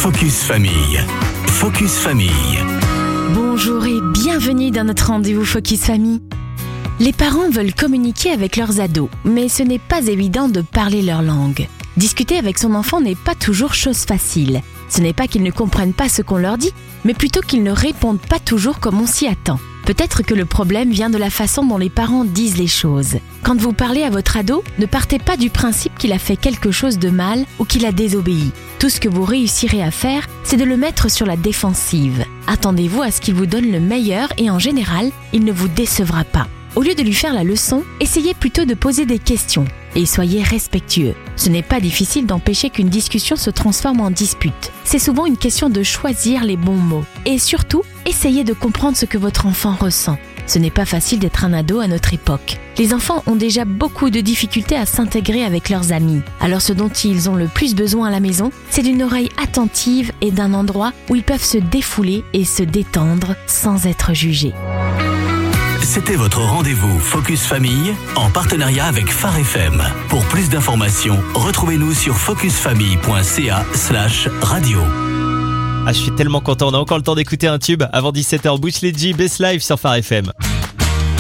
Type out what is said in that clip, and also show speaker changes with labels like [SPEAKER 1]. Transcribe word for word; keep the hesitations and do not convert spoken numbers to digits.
[SPEAKER 1] Focus Famille. Focus Famille.
[SPEAKER 2] Bonjour et bienvenue dans notre rendez-vous Focus Famille. Les parents veulent communiquer avec leurs ados, mais ce n'est pas évident de parler leur langue. Discuter avec son enfant n'est pas toujours chose facile. Ce n'est pas qu'ils ne comprennent pas ce qu'on leur dit, mais plutôt qu'ils ne répondent pas toujours comme on s'y attend. Peut-être que le problème vient de la façon dont les parents disent les choses. Quand vous parlez à votre ado, ne partez pas du principe qu'il a fait quelque chose de mal ou qu'il a désobéi. Tout ce que vous réussirez à faire, c'est de le mettre sur la défensive. Attendez-vous à ce qu'il vous donne le meilleur et en général, il ne vous décevra pas. Au lieu de lui faire la leçon, essayez plutôt de poser des questions et soyez respectueux. Ce n'est pas difficile d'empêcher qu'une discussion se transforme en dispute. C'est souvent une question de choisir les bons mots. Et surtout, essayez de comprendre ce que votre enfant ressent. Ce n'est pas facile d'être un ado à notre époque. Les enfants ont déjà beaucoup de difficultés à s'intégrer avec leurs amis. Alors ce dont ils ont le plus besoin à la maison, c'est d'une oreille attentive et d'un endroit où ils peuvent se défouler et se détendre sans être jugés.
[SPEAKER 1] C'était votre rendez-vous Focus Famille en partenariat avec Phare F M. Pour plus d'informations, retrouvez-nous sur focusfamille.ca slash radio.
[SPEAKER 3] Ah, je suis tellement content, on a encore le temps d'écouter un tube avant dix-sept heures. Butch Leggy, Best Life sur Phare F M.